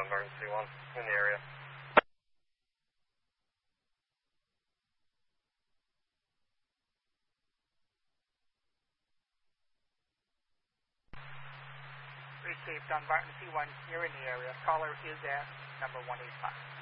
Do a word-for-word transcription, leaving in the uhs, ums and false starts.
Dunbarton C one, in the area. Received Dunbarton C one, you're in the area. Caller is at number one eight five.